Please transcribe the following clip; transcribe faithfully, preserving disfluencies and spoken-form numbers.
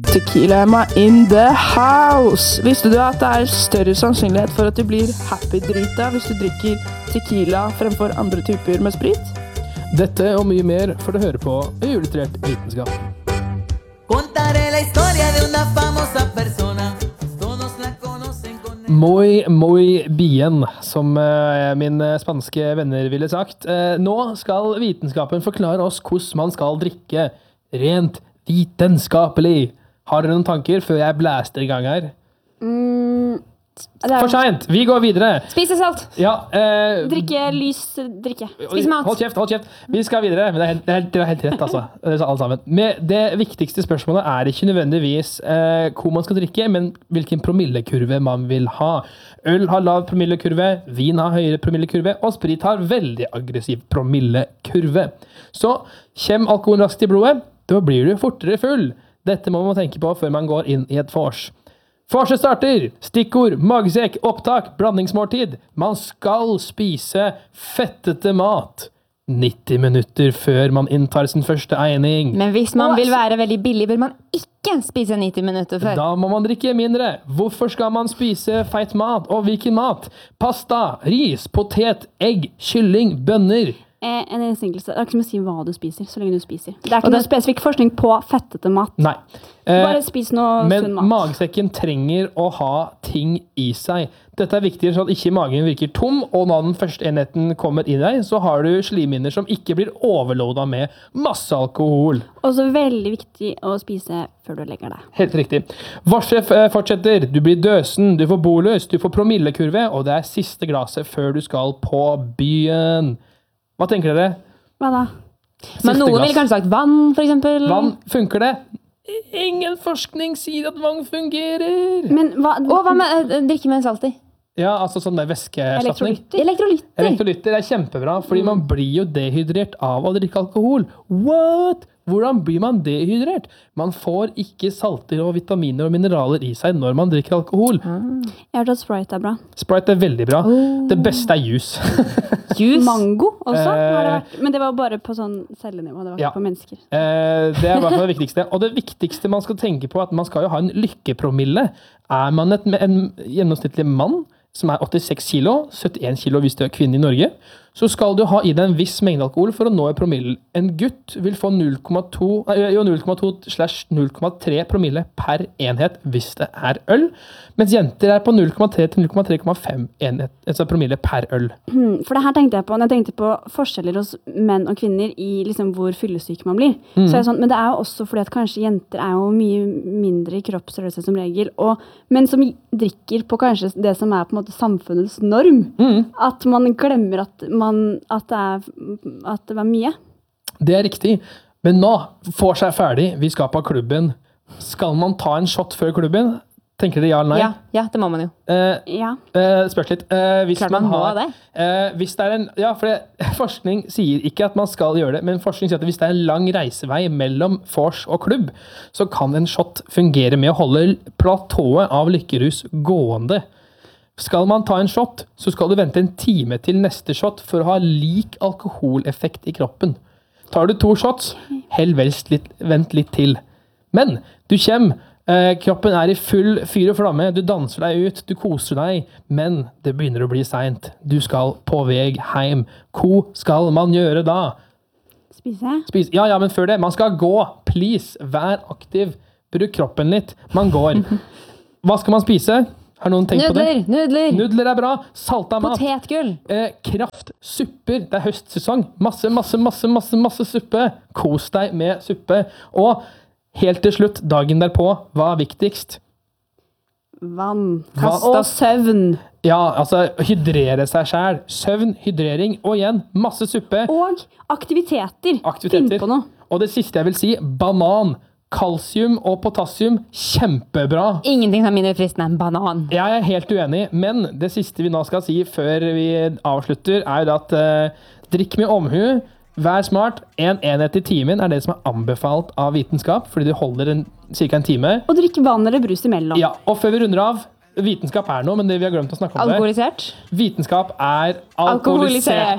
Tequila in the house! Visste du at det er større sannsynlighet for at du blir happy-drita hvis du drikker tequila fremfor andre typer med sprit? Dette og mye mer får du høre på Uillustrert vitenskap. Contaré la historia de una famosa persona. Todos la conocen con el... Muy, muy bien, som eh, mine spanske venner ville sagt. Eh, nå skal vitenskapen forklare oss hvordan man skal drikke rent vitenskapelig. Har dere noen tanker før jeg blæster i gang her? Mm, det er... For sent! Vi går videre. Spise salt. Ja, eh, Drikke lys drikke. Spise mat. Hold kjeft, hold kjeft. Vi skal videre, men det er helt, det er helt, det er helt rett, altså. Det er alle sammen. Med det viktigste spørsmålet er ikke nødvendigvis eh, hvor man skal drikke, men hvilken promillekurve man vil ha. Øl har lav promillekurve, vin har høyere promillekurve, og sprit har veldig aggressiv promillekurve. Så kjem alkohol raskt i blodet, da blir du fortere full. Dette må man tenke på før man går inn i et vors. Vorset starter! Stikkord, magesekk, opptak, blandingsmåltid. Man skal spise fettete mat nitti minutter før man inntar sin første eining. Men hvis man vil være veldig billig, bør man ikke spise nitti minutter før. Da må man drikke mindre. Hvorfor skal man spise feit mat? Og hvilken mat? Pasta, ris, potet, egg, kylling, bønner. Eh, en innsikkelse. Det er ikke som å si hva du spiser, så lenge du spiser. Det er ikke noe spesifikk forskning på fettete mat. Nei. Eh, Bare spis noe men sunn mat. Men magesekken trenger å ha ting i seg. Dette er viktig så at ikke magen virker tom, og når den første enheten kommer inn i deg, så har du slimhinner som ikke blir overloadet med masse alkohol. Også veldig viktig å spise før du legger deg. Helt riktig. Vorset fortsetter. Du blir døsen, du får bolus, du får promillekurve, og det er siste glaset før du skal på byen. Hva tenker dere? Hva da? Siste Men noen glass. Vil kanskje sagt vann, for eksempel. Vann, funker det? Ingen forskning sier at vann fungerer. Men hva? Og hva med uh, drikke med salt i? Ja, altså sånn der væskeerstatning. Elektrolytter. Elektrolytter. Elektrolytter er kjempebra, fordi mm. man blir jo dehydrert av å drikke alkohol. What? Hvordan blir man dehydrert? Man får ikke salter og vitaminer og mineraler i seg når man drikker alkohol. Mm. Jeg har hørt at Sprite er bra. Sprite er veldig bra. Oh. Det beste er juice. Juice? Mango også, har det vært. Men det var bare på sånn cellenivå, det var ikke ja. På mennesker. Eh, det er i hvert fall det viktigste. Og det viktigste man skal tenke på, er at man skal jo ha en lykkepromille. Er man et, en gjennomsnittlig mann, som er åttiseks kilo, syttien kilo hvis du er kvinne i Norge, så skal du ha i deg en viss mengde alkohol for å nå en promille. En gutt vil få null komma to slash null komma tre promille per enhet hvis det er øl, mens jenter er på null komma tre til null komma tre komma fem enhet, altså promille per øl. For det her tenkte jeg på, når jeg tenkte på forskjeller hos menn og kvinner i liksom hvor fyllesyk man blir. Mm. Så er det sånn, men det er jo også fordi at kanskje jenter er jo mye mindre i kroppsstørrelse som regel, og, men som drikker på kanskje det som er på en måte samfunnets norm. Mm. At man glemmer at man At det, er, at det var mye. Det er riktig. Men nå får seg ferdig. Vi skal på klubben. Skal man ta en shot før klubben? Tenker dere ja eller nei? Ja, ja det må man jo. Eh, ja. eh, spørs litt. Eh, hvis Klart man, man har, må det. Eh, hvis det er en, ja, for det, forskning sier ikke at man skal gjøre det, men forskning sier at hvis det er en lang reisevei mellom vors og klubb, så kan en shot fungere med å holde platået av lykkerus gående. Skal man ta en shot, så skal du vente en time til neste shot for å ha lik alkoholeffekt i kroppen. Tar du to shots, hell velst litt, vent litt til. Men du kjem, eh, kroppen er i full fyr og flamme, du danser deg ut, du koser deg, men det begynner å bli sent. Du skal på vei hjem. Hva skal man gjøre da? Spise? Spise. Ja, ja, men før det, man skal gå. Please, vær aktiv. Bruk kroppen litt. Man går. Hva skal man spise? Har noen tenkt nudler, på det? Nudler, Nudler er bra. Salta mat. Potetgull. Eh, kraft, supper. Det er høstsesong. Masse, masse, masse, masse, masse suppe. Kos deg med suppe. Og helt til slutt, dagen derpå, hva er viktigst? Vann. Kast og søvn. Ja, altså hydrere seg selv. Søvn, hydrering, og igjen, masse suppe. Og aktiviteter. Aktiviteter. Finn på noe. Og det siste jeg vil si, banan. Kalsium og potassium, kjempebra. Ingenting som er mindre fristende enn banan. Jeg er helt uenig, men det siste vi nå skal si før vi avslutter, er jo at uh, drikk med omhu, vær smart, en enhet i timen er det som er anbefalt av vitenskap, fordi det holder en, cirka en time. Og drikk vann eller brus imellom. Ja, og før vi runder av, vitenskap er noe, men det vi har glemt å snakke om alkoholisert? det. Vitenskap er alkoholisert.